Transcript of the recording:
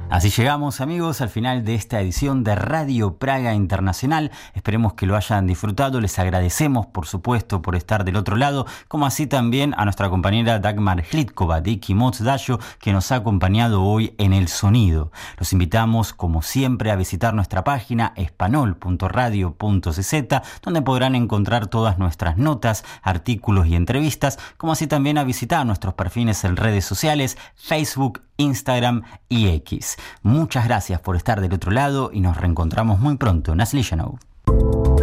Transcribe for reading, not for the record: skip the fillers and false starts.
Así llegamos, amigos, al final de esta edición de Radio Praga Internacional. Esperemos que lo hayan disfrutado. Les agradecemos, por supuesto, por estar del otro lado, como así también a nuestra compañera Dagmar Hlitkova de Kimots Dayo, que nos ha acompañado hoy en el sonido. Los invitamos, como siempre, a visitar nuestra página espanol.radio.cz, donde podrán encontrar todas nuestras notas, artículos y entrevistas, como así también a visitar nuestros perfiles en redes sociales, Facebook, Instagram y X. Muchas gracias por estar del otro lado y nos reencontramos muy pronto. Nasli Shanov.